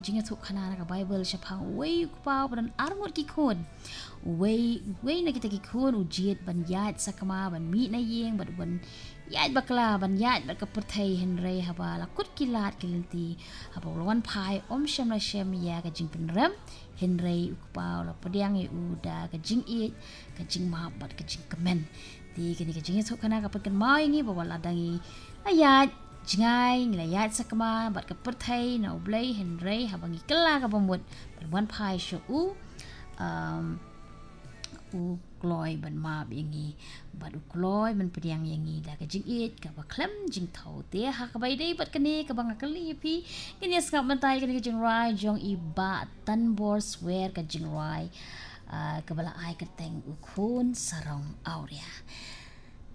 jinga thuk khana ka Bible shapang wei pau ban arngot ki khon wei na kita ki khon ujiet ban yat sakama ban mi na yeng ban yat bakla ban yat ba ka perthai henrei haba la kut kilat kilinti haba lawan pai shem la shem ya ka jing pinram henrei pau la padiang e uda ka jing it ka jing ma bat ka jing kemen ti kini ka jing thuk khana ka patkan mai ngi ba wala dangi ayat jingai ngilayat sakama bat ka perthai na ublai henrei habangi kela ka pamut ban pai shu u kloi ban ma bingi bat u kloi ban pediang yangi da ka jing it ka ba klem jing thau te ha ka bai dei bat kani ka bang kali pi kini skap mantai kini ka jing rai jong i ba tan bor swear ka jing rai ka bala ai ka teng u khun sarong auria